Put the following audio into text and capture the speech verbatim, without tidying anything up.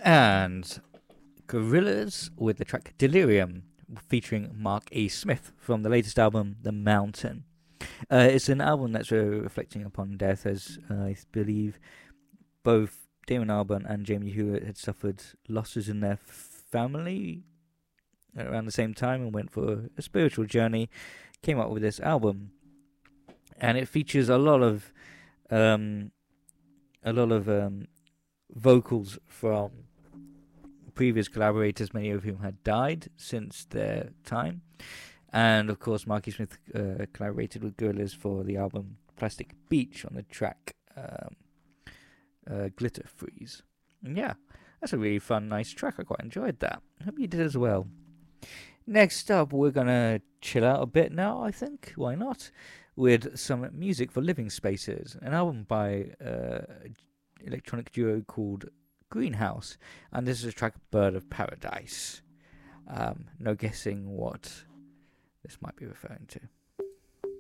And Gorillaz with the track Delirium, featuring Mark E. Smith from the latest album, The Mountain. Uh, it's an album that's uh, reflecting upon death, as uh, I believe both Damon Albarn and Jamie Hewitt had suffered losses in their family around the same time and went for a spiritual journey, came up with this album. And it features a lot of um, a lot of um, vocals from previous collaborators, many of whom had died since their time. And of course, Marky Smith uh, collaborated with Gorillaz for the album Plastic Beach on the track um, uh, Glitter Freeze. And yeah, that's a really fun, nice track. I quite enjoyed that. I hope you did as well. Next up, we're going to chill out a bit now, I think. Why not? With some music for living spaces. An album by uh, electronic duo called Greenhouse. And this is a track, Bird of Paradise. Um, no guessing what this might be referring to.